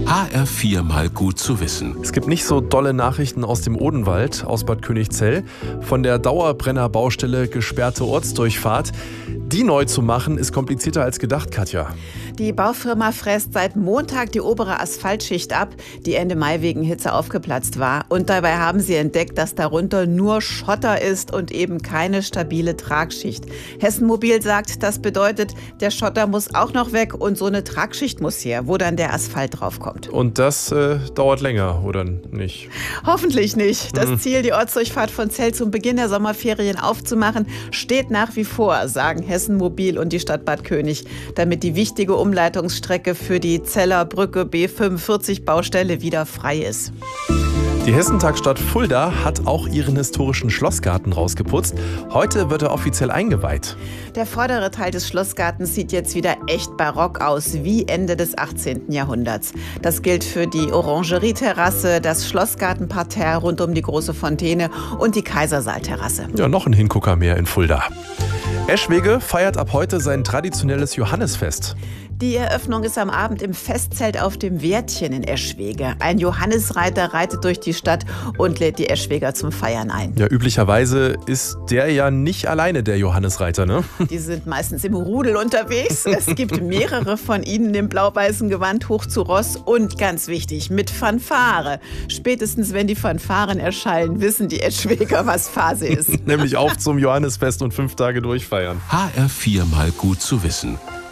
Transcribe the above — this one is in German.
HR4 mal gut zu wissen. Es gibt nicht so dolle Nachrichten aus dem Odenwald, aus Bad Königzell. Von der Dauerbrennerbaustelle gesperrte Ortsdurchfahrt. Die neu zu machen, ist komplizierter als gedacht, Katja. Die Baufirma fräst seit Montag die obere Asphaltschicht ab, die Ende Mai wegen Hitze aufgeplatzt war. Und dabei haben sie entdeckt, dass darunter nur Schotter ist und eben keine stabile Tragschicht. Hessen Mobil sagt, das bedeutet, der Schotter muss auch noch weg und so eine Tragschicht muss her, wo dann der Asphalt draufkommt. Und das dauert länger, oder nicht? Hoffentlich nicht. Das Ziel, die Ortsdurchfahrt von Zell zum Beginn der Sommerferien aufzumachen, steht nach wie vor, sagen Hessen Mobil und die Stadt Bad König, damit die wichtige Umleitungsstrecke für die Zeller Brücke B45-Baustelle wieder frei ist. Die Hessentagsstadt Fulda hat auch ihren historischen Schlossgarten rausgeputzt. Heute wird er offiziell eingeweiht. Der vordere Teil des Schlossgartens sieht jetzt wieder echt barock aus, wie Ende des 18. Jahrhunderts. Das gilt für die Orangerieterrasse, das Schlossgartenparterre rund um die große Fontäne und die Kaisersaalterrasse. Ja, noch ein Hingucker mehr in Fulda. Eschwege feiert ab heute sein traditionelles Johannisfest. Die Eröffnung ist am Abend im Festzelt auf dem Wärtchen in Eschwege. Ein Johannisreiter reitet durch die Stadt und lädt die Eschweger zum Feiern ein. Ja, üblicherweise ist der ja nicht alleine der Johannisreiter, ne? Die sind meistens im Rudel unterwegs. Es gibt mehrere von ihnen im blau-weißen Gewand hoch zu Ross und, ganz wichtig, mit Fanfare. Spätestens, wenn die Fanfaren erschallen, wissen die Eschweger, was Phase ist. Nämlich auf zum Johannisfest und 5 Tage durchfeiern. HR4 mal gut zu wissen.